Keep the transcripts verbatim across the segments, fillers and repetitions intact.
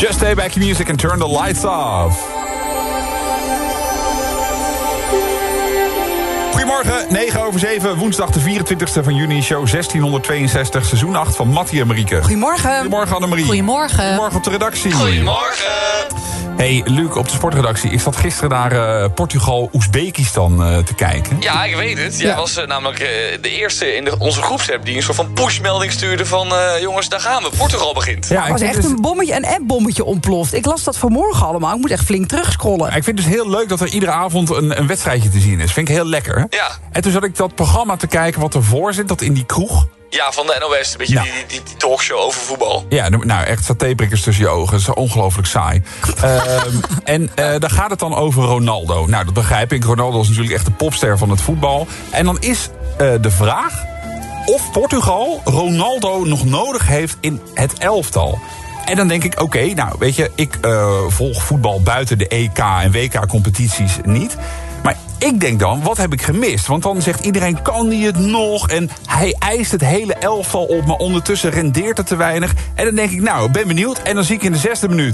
Just stay back your music and turn the lights off. Goedemorgen, negen over zeven, woensdag de vierentwintigste van juni, show zestienhonderdtweeënzestig, seizoen acht van Mattie en Marieke. Goedemorgen. Goedemorgen Annemarie. Goedemorgen. Goedemorgen op de redactie. Goedemorgen. Hey, Luc, op de sportredactie. Ik zat gisteren naar uh, Portugal-Oezbekistan uh, te kijken. Ja, ik weet het. Jij ja. was uh, namelijk uh, de eerste in de, onze groepsapp die een soort van pushmelding stuurde van... Uh, jongens, daar gaan we. Portugal begint. Ja, het was echt dus een bommetje, een app-bommetje ontploft. Ik las dat vanmorgen allemaal. Ik moet echt flink terugscrollen. Ja, ik vind het dus heel leuk dat er iedere avond een, een wedstrijdje te zien is. Vind ik heel lekker. Ja. En toen zat ik dat programma te kijken wat ervoor zit, dat in die kroeg. Ja, van de N O S, een beetje ja. die, die, die talkshow over voetbal. Ja, nou echt satéprikkers tussen je ogen. Dat is ongelooflijk saai. um, en uh, daar gaat het dan over Ronaldo. Nou, dat begrijp ik. Ronaldo is natuurlijk echt de popster van het voetbal. En dan is uh, de vraag of Portugal Ronaldo nog nodig heeft in het elftal. En dan denk ik, oké, okay, nou weet je, ik uh, volg voetbal buiten de E K en W K-competities niet. Maar ik denk dan, wat heb ik gemist? Want dan zegt iedereen, kan hij het nog? En hij eist het hele elftal op, maar ondertussen rendeert het te weinig. En dan denk ik, nou, ben benieuwd. En dan zie ik in de zesde minuut.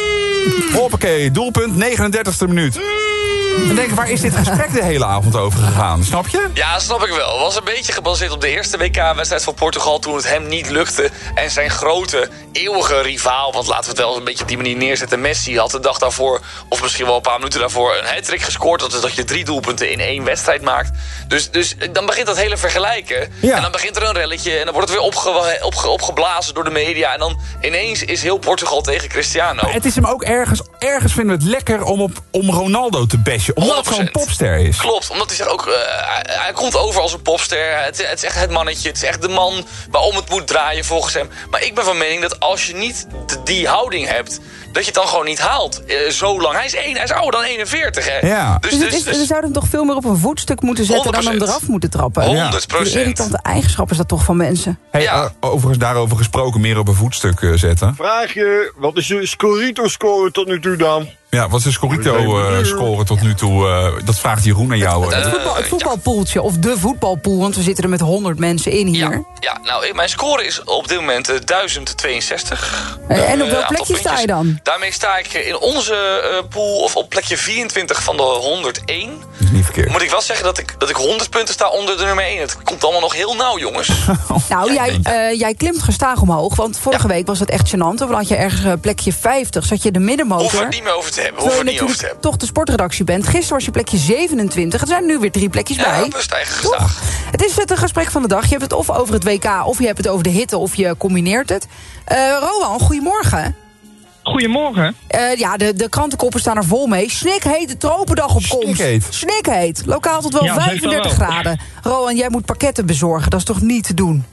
Hoppakee, doelpunt, negenendertigste minuut. Dan denk ik, waar is dit gesprek de hele avond over gegaan? Snap je? Ja, snap ik wel. Het was een beetje gebaseerd op de eerste W K-wedstrijd van Portugal... toen het hem niet lukte. En zijn grote, eeuwige rivaal... want laten we het wel een beetje op die manier neerzetten... Messi had de dag daarvoor, of misschien wel een paar minuten daarvoor... een hat-trick gescoord. Dat is dat je drie doelpunten in één wedstrijd maakt. Dus, dus dan begint dat hele vergelijken. Ja. En dan begint er een relletje... en dan wordt het weer opge, opge, opgeblazen door de media... en dan ineens is heel Portugal tegen Cristiano. Maar het is hem ook ergens... ergens vinden we het lekker om, op, om Ronaldo te bashen. Omdat het gewoon een popster is. Klopt, omdat hij zegt ook... Uh, hij, hij komt over als een popster. Het, het is echt het mannetje. Het is echt de man waarom het moet draaien volgens hem. Maar ik ben van mening dat als je niet de, die houding hebt... dat je het dan gewoon niet haalt. Uh, zo lang. Hij is, één, hij is ouder dan eenenveertig, hè? Ja. Dus, dus, dus, dus, we zouden hem toch veel meer op een voetstuk moeten zetten... honderd procent dan hem eraf moeten trappen. honderd procent. De irritante eigenschap is dat toch van mensen. Hey, ja. uh, overigens daarover gesproken, meer op een voetstuk uh, zetten. Vraagje, wat is de Scorito-score tot nu toe dan? Ja, wat is de Scorito-score uh, tot nu toe? Uh, dat vraagt Jeroen aan jou. Uh, het, voetbal, het voetbalpoeltje, of de voetbalpool, want we zitten er met honderd mensen in hier. Ja, ja nou, mijn score is op dit moment uh, duizend tweeënzestig. Uh, en op welk plekje sta je dan? Daarmee sta ik in onze uh, pool of op plekje vierentwintig van de honderdéén. Dat is niet verkeerd. Moet ik wel zeggen dat ik, dat ik honderd punten sta onder de nummer één. Het komt allemaal nog heel nauw, jongens. Nou, ja, jij, uh, jij klimt gestaag omhoog, want vorige ja. week was het echt gênant. Of had je ergens uh, plekje vijftig, zat je de middenmotor. Hoef het niet meer over te hebben. Hoef het niet over te hebben. Toch de sportredactie bent. Gisteren was je plekje zevenentwintig. Er zijn nu weer drie plekjes ja, bij. we stijgen gestaag. Het is het een gesprek van de dag. Je hebt het of over het W K, of je hebt het over de hitte, of je combineert het. Uh, Rowan, goedemorgen. Goedemorgen. Uh, ja, de, de krantenkoppen staan er vol mee. Snikhete tropendag op komst. Snikheet. Snikheet. Lokaal tot wel ja, vijfendertig wel. graden. Rowan, jij moet pakketten bezorgen. Dat is toch niet te doen?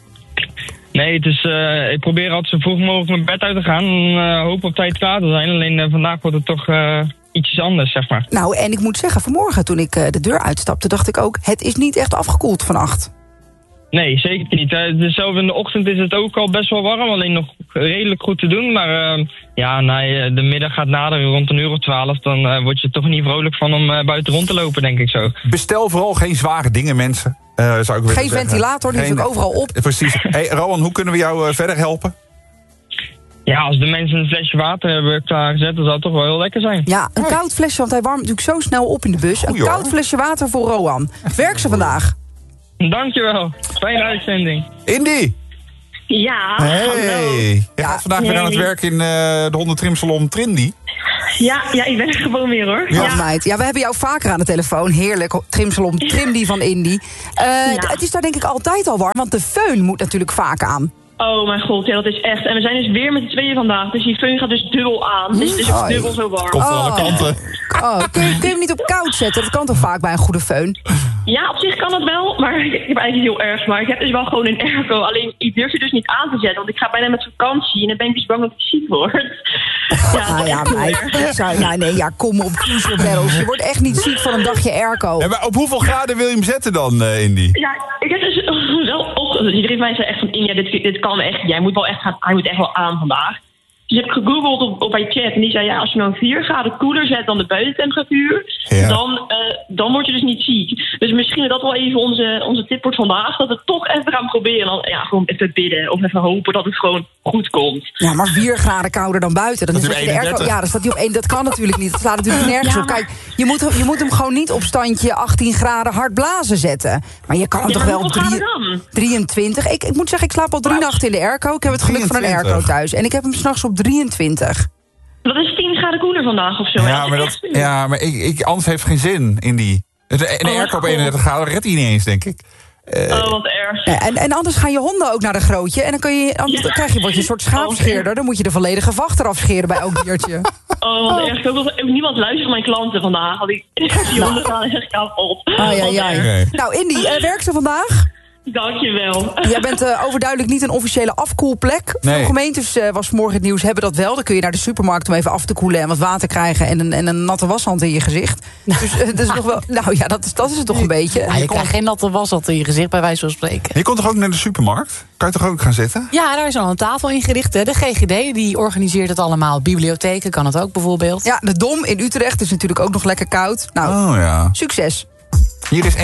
Nee, het is, uh, ik probeer altijd zo vroeg mogelijk mijn bed uit te gaan. En uh, hoop op tijd klaar te zijn. Alleen uh, vandaag wordt het toch uh, ietsjes anders, zeg maar. Nou, en ik moet zeggen, vanmorgen toen ik uh, de deur uitstapte... dacht ik ook, het is niet echt afgekoeld vannacht. Nee, zeker niet. Uh, dus zelf in de ochtend is het ook al best wel warm. Alleen nog redelijk goed te doen. Maar uh, ja, na uh, de middag gaat naderen rond een uur of twaalf... dan uh, word je toch niet vrolijk van om uh, buiten rond te lopen, denk ik zo. Bestel vooral geen zware dingen, mensen. Uh, zou ik geen ventilator, die is ook overal op. Precies. Hey, Rowan, hoe kunnen we jou uh, verder helpen? Ja, als de mensen een flesje water hebben klaargezet, dan zou het toch wel heel lekker zijn. Ja, een hey. koud flesje, want hij warmt natuurlijk zo snel op in de bus. Goeie, een koud hoor. flesje water voor Rowan. Werk ze vandaag. Dankjewel. Fijne uitzending. Indy. Ja, hey. hallo. Je gaat vandaag hey. weer aan het werk in uh, de hondentrimsalon Trindy. Ja, ja, ik ben er gewoon weer hoor. Ja. Ja. Meid. Ja, we hebben jou vaker aan de telefoon. Heerlijk, trimsalon Trindy van Indy. Uh, ja. Het is daar denk ik altijd al warm, want de föhn moet natuurlijk vaak aan. Oh mijn god, ja, dat is echt. En we zijn dus weer met de tweeën vandaag. Dus die föhn gaat dus dubbel aan. Dus het is oh, dubbel zo warm. Komt van alle kanten. Oh, kun, je, kun je hem niet op koud zetten? Dat kan toch vaak bij een goede föhn? Ja, op zich kan dat wel. Maar ik heb eigenlijk heel erg. Maar ik heb dus wel gewoon een airco. Alleen ik durf je dus niet aan te zetten. Want ik ga bijna met vakantie. En dan ben ik dus bang dat ik ziek word. Ja, ah, ja, meid. Nou, nee, ja, kom op, barrels. Je wordt echt niet ziek van een dagje airco. Ja, maar op hoeveel graden wil je hem zetten dan, uh, Indy? Ja, ik heb dus wel op. Iedereen mij zei echt van, ja, dit, dit kan echt. Jij moet wel echt gaan. Hij moet echt wel aan vandaag. Dus heb ik gegoogeld op, op bij chat. En die zei, ja, als je nou vier graden koeler zet dan de buitentemperatuur... Ja. Dan, uh, dan word je dus niet ziek. Dus misschien dat wel even onze, onze tip wordt vandaag. Dat we het toch even gaan proberen. Dan, ja, gewoon even bidden. Of even hopen dat het gewoon goed komt. Ja, maar vier graden kouder dan buiten. Dan Dat is is het de airco. eenendertig. Ja, dan staat hij op één. Dat kan natuurlijk niet. Dat slaat natuurlijk nergens Ja, op. maar- Kijk, je moet, je moet hem gewoon niet op standje achttien graden hard blazen zetten. Maar je kan hem Ja, toch maar wel op hoeveel drie- graden dan? drieëntwintig. Ik, ik moet zeggen, ik slaap al drie nachten in de airco. Ik heb het geluk van een drieëntwintig. airco thuis. En ik heb hem s'nachts op drieëntwintig. Dat is tien graden koeler vandaag of zo. Ja, hè? maar, Echt dat, niet. ja, maar ik, ik, anders heeft geen zin in die... Een Oh, airco op God. eenendertig graden redt hij niet eens, denk ik. Oh, wat erg. Ja, en, en anders gaan je honden ook naar de grootje. En dan, kun je, dan Ja. krijg je, word je een soort schaapscheerder. Dan moet je de volledige vacht eraf scheren bij elk diertje. Oh, wat erg. Ik hoop dat niemand luistert naar mijn klanten vandaag. Want ik, die honden gaan echt kapot. Ah, ja, ja. Wat erg. Oké. Nou, Indy, uh, werkt ze vandaag? Dankjewel. Jij bent uh, overduidelijk niet een officiële afkoelplek. Nee. Veel gemeentes, uh, was vanmorgen het nieuws, hebben dat wel. Dan kun je naar de supermarkt om even af te koelen en wat water krijgen en een, en een natte washand in je gezicht. Dus uh, dat is nog wel. Nou ja, dat is, dat is het toch een beetje. Ja, je krijgt geen natte washand in je gezicht, bij wijze van spreken. Je komt toch ook naar de supermarkt? Kan je toch ook gaan zitten? Ja, daar is al een tafel ingericht. Hè. De G G D die organiseert het allemaal. Bibliotheken kan het ook bijvoorbeeld. Ja, de Dom in Utrecht is natuurlijk ook nog lekker koud. Nou, Oh ja. succes. Hier is